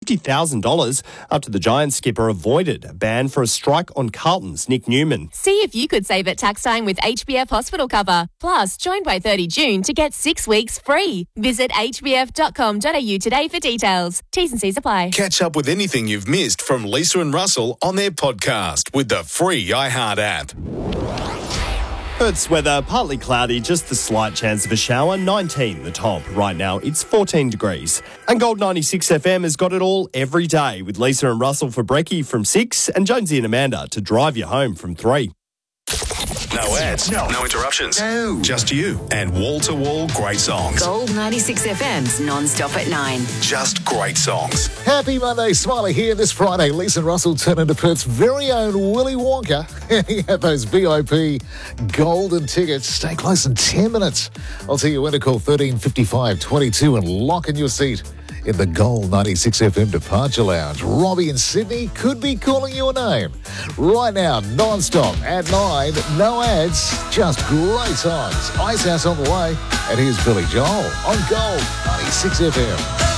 $50,000 after the Giants skipper avoided a ban for a strike on Carlton's Nick Newman. See if you could save at tax time with HBF Hospital Cover. Plus, join by 30 June to get 6 weeks free. Visit hbf.com.au today for details. T's and C's apply. Catch up with anything you've missed from Lisa and Russell on their podcast with the free iHeart app. Perth's weather, partly cloudy, just a slight chance of a shower, 19 the top. Right now, it's 14 degrees. And Gold 96 FM has got it all every day with Lisa and Russell for brekkie from 6 and Jonesy and Amanda to drive you home from 3. No ads, no interruptions, just you and wall-to-wall great songs. Gold 96 FM's non-stop at 9. Just great songs. Happy Monday, Smiley here. This Friday, Lisa and Russell turn into Perth's very own Willy Wonka. You have those VIP golden tickets. Stay close in 10 minutes. I'll tell you when to call 1355 22 and lock in your seat in the Gold 96 FM Departure Lounge. Robbie in Sydney could be calling you a name. Right now, non-stop at 9, no ads, just great songs. Ice House on the way, and here's Billy Joel on Gold 96 FM.